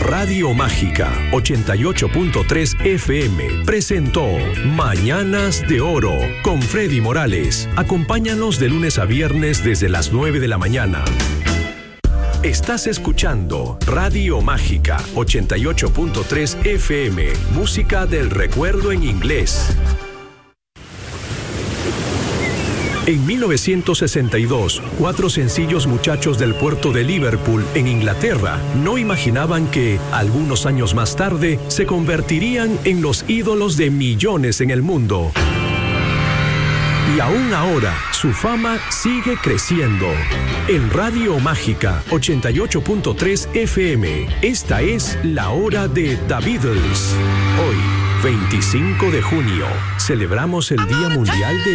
Radio Mágica 88.3 FM presentó Mañanas de Oro con Freddy Morales. Acompáñanos de lunes a viernes desde las 9 de la mañana. Estás escuchando Radio Mágica 88.3 FM, música del recuerdo en inglés. En 1962, 4 sencillos muchachos del puerto de Liverpool, en Inglaterra, no imaginaban que, algunos años más tarde, se convertirían en los ídolos de millones en el mundo. Y aún ahora, su fama sigue creciendo. En Radio Mágica 88.3 FM, esta es la hora de The Beatles. Hoy, 25 de junio, celebramos el Día Mundial de